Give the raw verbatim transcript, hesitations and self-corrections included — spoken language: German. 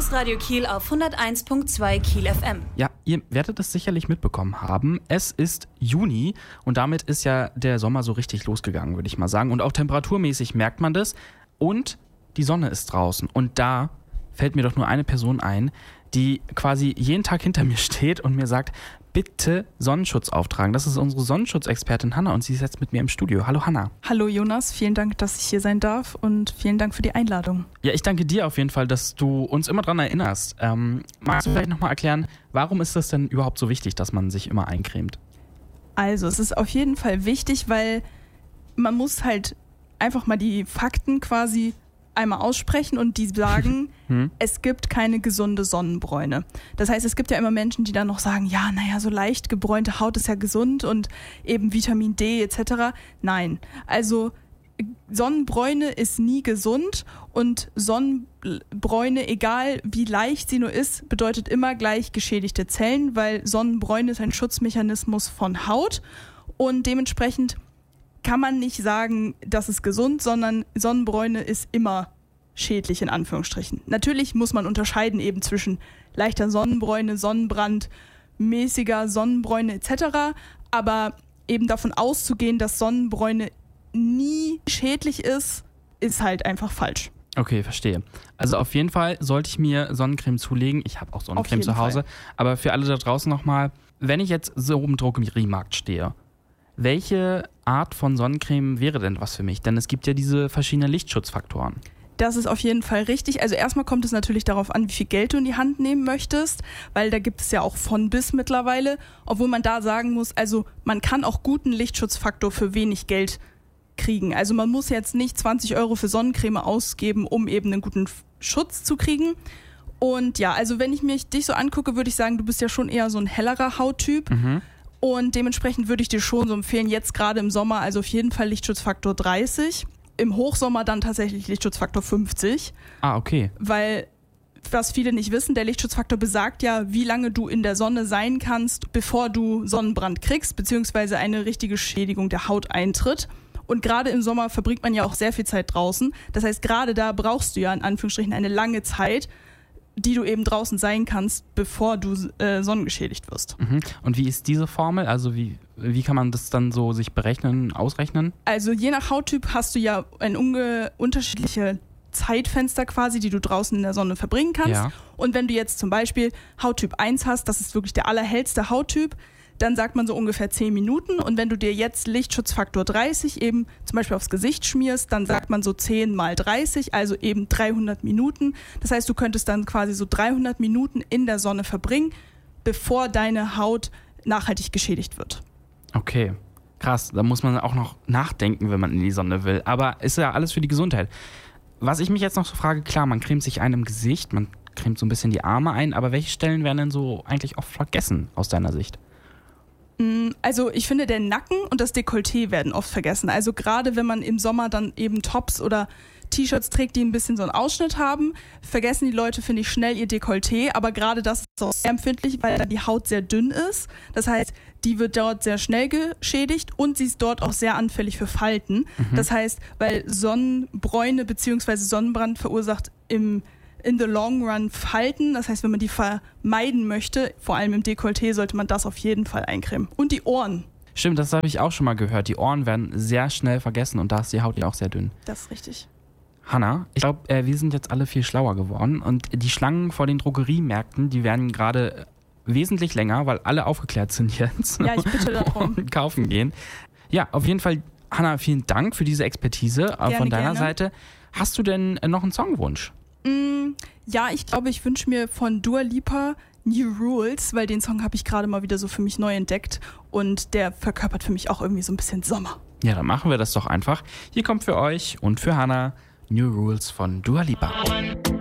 Campus Radio Kiel auf hunderteins Komma zwei Kiel F M. Ja, ihr werdet es sicherlich mitbekommen haben. Es ist Juni und damit ist ja der Sommer so richtig losgegangen, würde ich mal sagen. Und auch temperaturmäßig merkt man das. Und die Sonne ist draußen. Und da fällt mir doch nur eine Person ein, die quasi jeden Tag hinter mir steht und mir sagt, bitte Sonnenschutz auftragen. Das ist unsere Sonnenschutzexpertin Hanna und sie ist jetzt mit mir im Studio. Hallo Hanna. Hallo Jonas, vielen Dank, dass ich hier sein darf und vielen Dank für die Einladung. Ja, ich danke dir auf jeden Fall, dass du uns immer daran erinnerst. Ähm, magst du vielleicht nochmal erklären, warum ist das denn überhaupt so wichtig, dass man sich immer eincremt? Also, es ist auf jeden Fall wichtig, weil man muss halt einfach mal die Fakten quasi einmal aussprechen und die sagen, hm. es gibt keine gesunde Sonnenbräune. Das heißt, es gibt ja immer Menschen, die dann noch sagen, ja, naja, so leicht gebräunte Haut ist ja gesund und eben Vitamin D et cetera. Nein, also Sonnenbräune ist nie gesund und Sonnenbräune, egal wie leicht sie nur ist, bedeutet immer gleich geschädigte Zellen, weil Sonnenbräune ist ein Schutzmechanismus von Haut und dementsprechend kann man nicht sagen, das ist gesund, sondern Sonnenbräune ist immer schädlich in Anführungsstrichen. Natürlich muss man unterscheiden eben zwischen leichter Sonnenbräune, Sonnenbrand, mäßiger Sonnenbräune et cetera. Aber eben davon auszugehen, dass Sonnenbräune nie schädlich ist, ist halt einfach falsch. Okay, verstehe. Also auf jeden Fall sollte ich mir Sonnencreme zulegen. Ich habe auch Sonnencreme zu Hause. Fall. Aber für alle da draußen nochmal, wenn ich jetzt so im Drogeriemarkt stehe, welche Art von Sonnencreme wäre denn was für mich? Denn es gibt ja diese verschiedenen Lichtschutzfaktoren. Das ist auf jeden Fall richtig. Also erstmal kommt es natürlich darauf an, wie viel Geld du in die Hand nehmen möchtest, weil da gibt es ja auch von bis mittlerweile, obwohl man da sagen muss, also man kann auch guten Lichtschutzfaktor für wenig Geld kriegen. Also man muss jetzt nicht zwanzig Euro für Sonnencreme ausgeben, um eben einen guten Schutz zu kriegen. Und ja, also wenn ich mich dich so angucke, würde ich sagen, du bist ja schon eher so ein hellerer Hauttyp. Mhm. Und dementsprechend würde ich dir schon so empfehlen, jetzt gerade im Sommer, also auf jeden Fall Lichtschutzfaktor dreißig. Im Hochsommer dann tatsächlich Lichtschutzfaktor fünfzig. Ah, okay. Weil, was viele nicht wissen, der Lichtschutzfaktor besagt ja, wie lange du in der Sonne sein kannst, bevor du Sonnenbrand kriegst, beziehungsweise eine richtige Schädigung der Haut eintritt. Und gerade im Sommer verbringt man ja auch sehr viel Zeit draußen. Das heißt, gerade da brauchst du ja in Anführungsstrichen eine lange Zeit, die du eben draußen sein kannst, bevor du äh, sonnengeschädigt wirst. Mhm. Und wie ist diese Formel? Also wie, wie kann man das dann so sich berechnen, ausrechnen? Also je nach Hauttyp hast du ja ein unge- unterschiedliche Zeitfenster quasi, die du draußen in der Sonne verbringen kannst. Ja. Und wenn du jetzt zum Beispiel Hauttyp eins hast, das ist wirklich der allerhellste Hauttyp, dann sagt man so ungefähr zehn Minuten. Und wenn du dir jetzt Lichtschutzfaktor dreißig eben zum Beispiel aufs Gesicht schmierst, dann sagt man so zehn mal dreißig, also eben dreihundert Minuten. Das heißt, du könntest dann quasi so dreihundert Minuten in der Sonne verbringen, bevor deine Haut nachhaltig geschädigt wird. Okay, krass. Da muss man auch noch nachdenken, wenn man in die Sonne will. Aber ist ja alles für die Gesundheit. Was ich mich jetzt noch so frage, klar, man cremt sich ein im Gesicht, man cremt so ein bisschen die Arme ein, aber welche Stellen werden denn so eigentlich oft vergessen aus deiner Sicht? Also ich finde, der Nacken und das Dekolleté werden oft vergessen. Also gerade wenn man im Sommer dann eben Tops oder T-Shirts trägt, die ein bisschen so einen Ausschnitt haben, vergessen die Leute, finde ich, schnell ihr Dekolleté. Aber gerade das ist auch sehr empfindlich, weil da die Haut sehr dünn ist. Das heißt, die wird dort sehr schnell geschädigt und sie ist dort auch sehr anfällig für Falten. Mhm. Das heißt, weil Sonnenbräune bzw. Sonnenbrand verursacht im in the long run Falten. Das heißt, wenn man die vermeiden möchte, vor allem im Dekolleté, sollte man das auf jeden Fall eincremen. Und die Ohren. Stimmt, das habe ich auch schon mal gehört. Die Ohren werden sehr schnell vergessen und da ist die Haut ja auch sehr dünn. Das ist richtig. Hanna, ich glaube, äh, wir sind jetzt alle viel schlauer geworden und die Schlangen vor den Drogeriemärkten, die werden gerade wesentlich länger, weil alle aufgeklärt sind jetzt. Ja, ich bitte darum. Und kaufen gehen. Ja, auf jeden Fall, Hanna, vielen Dank für diese Expertise gerne, von deiner gerne. Seite. Hast du denn äh, noch einen Songwunsch? Mm, ja, ich glaube, ich wünsche mir von Dua Lipa New Rules, weil den Song habe ich gerade mal wieder so für mich neu entdeckt und der verkörpert für mich auch irgendwie so ein bisschen Sommer. Ja, dann machen wir das doch einfach. Hier kommt für euch und für Hanna New Rules von Dua Lipa.